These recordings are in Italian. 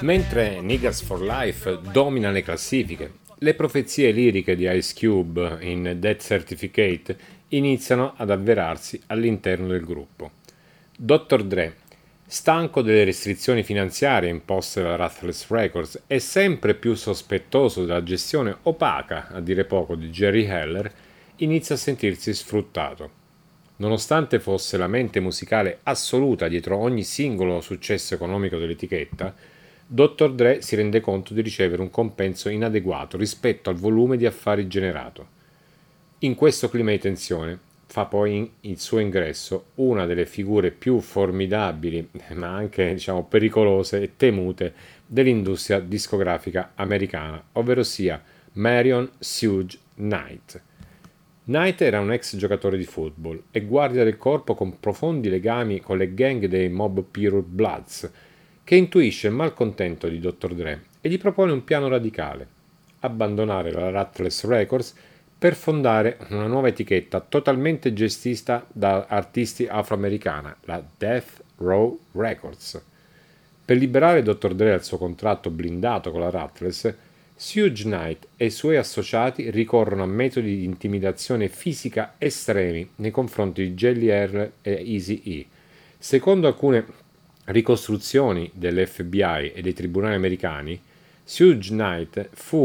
Mentre Niggas for Life domina le classifiche, le profezie liriche di Ice Cube in Death Certificate iniziano ad avverarsi all'interno del gruppo. Dr. Dre, stanco delle restrizioni finanziarie imposte da Ruthless Records e sempre più sospettoso della gestione opaca, a dire poco, di Jerry Heller, inizia a sentirsi sfruttato. Nonostante fosse la mente musicale assoluta dietro ogni singolo successo economico dell'etichetta, Dr. Dre si rende conto di ricevere un compenso inadeguato rispetto al volume di affari generato. In questo clima di tensione fa poi il suo ingresso una delle figure più formidabili, ma anche pericolose e temute dell'industria discografica americana, ovvero sia Marion Suge Knight. Knight era un ex giocatore di football e guardia del corpo con profondi legami con le gang dei Mob Pure Bloods, che intuisce il malcontento di Dr. Dre e gli propone un piano radicale: abbandonare la Ruthless Records per fondare una nuova etichetta totalmente gestita da artisti afroamericana, la Death Row Records. Per liberare Dr. Dre dal suo contratto blindato con la Ruthless, Suge Knight e i suoi associati ricorrono a metodi di intimidazione fisica estremi nei confronti di Jelly Heller e Eazy-E. Secondo alcune ricostruzioni dell'FBI e dei tribunali americani, Suge Knight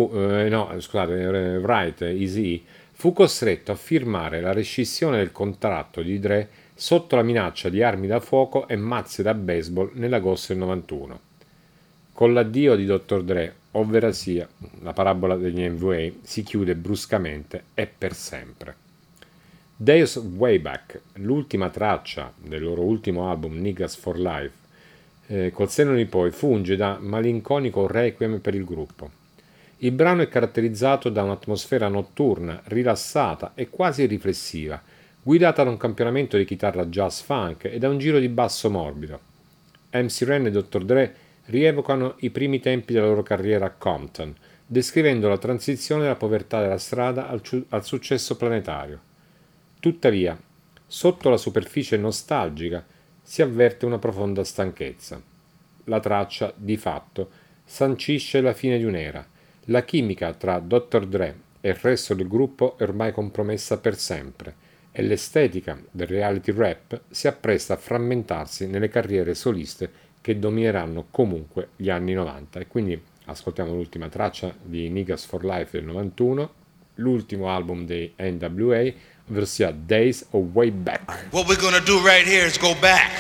Eazy-E fu costretto a firmare la rescissione del contratto di Dre sotto la minaccia di armi da fuoco e mazze da baseball nell'agosto del 91. Con l'addio di Dr. Dre, ovvero sia la parabola degli NWA, si chiude bruscamente e per sempre. Days of Wayback, l'ultima traccia del loro ultimo album Niggas for Life, col senno di poi funge da malinconico requiem per il gruppo. Il brano è caratterizzato da un'atmosfera notturna, rilassata e quasi riflessiva, guidata da un campionamento di chitarra jazz funk e da un giro di basso morbido. MC Ren e Dr. Dre rievocano i primi tempi della loro carriera a Compton, descrivendo la transizione dalla povertà della strada al successo planetario. Tuttavia, sotto la superficie nostalgica si avverte una profonda stanchezza. La traccia, di fatto, sancisce la fine di un'era. La chimica tra Dr. Dre e il resto del gruppo è ormai compromessa per sempre e l'estetica del reality rap si appresta a frammentarsi nelle carriere soliste che domineranno comunque gli anni 90. E quindi ascoltiamo l'ultima traccia di Niggas for Life del 91, l'ultimo album dei NWA, ovvero sia Days of Way Back. What we're gonna do right here is go back.